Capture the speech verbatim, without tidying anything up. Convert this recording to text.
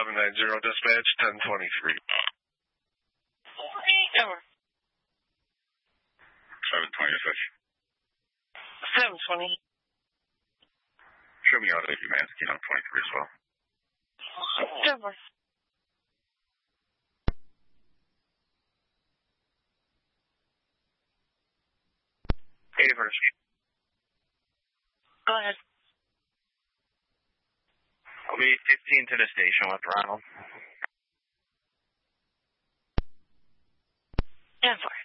eleven ninety, dispatch, ten twenty-three. Over. seven twenty-six. seven twenty. Show me out of Humanity on twenty-three as well. Over. Avers. Go ahead. I'll be fifteen to the station with Ronald. ten four.